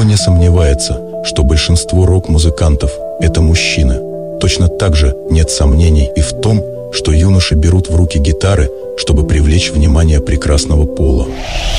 не сомневается, что большинство рок-музыкантов – это мужчины. Точно так же нет сомнений и в том, что юноши берут в руки гитары, чтобы привлечь внимание прекрасного пола.